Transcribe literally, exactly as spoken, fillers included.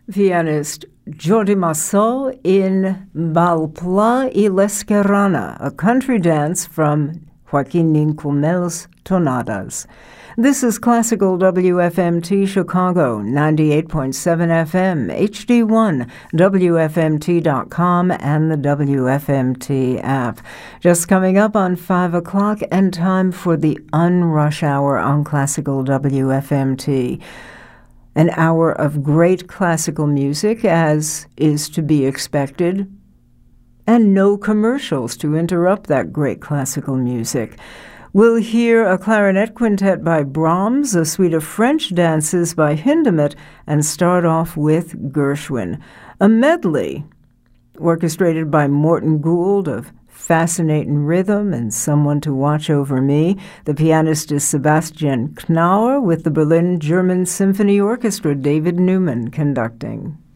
Pianist Jordi Massot in Balpla y l'Esquerrana, a country dance from Joaquin Nicumél's Tonadas. This is Classical W F M T Chicago, ninety-eight point seven F M, H D one, W F M T dot com, and the W F M T app. Just coming up on five o'clock, and time for the Unrush Hour on Classical W F M T. An hour of great classical music, as is to be expected, and no commercials to interrupt that great classical music. We'll hear a clarinet quintet by Brahms, a suite of French dances by Hindemith, and start off with Gershwin. A medley orchestrated by Morton Gould of fascinating rhythm and Someone to Watch Over Me. The pianist is Sebastian Knauer, with the Berlin German Symphony Orchestra, David Newman, conducting.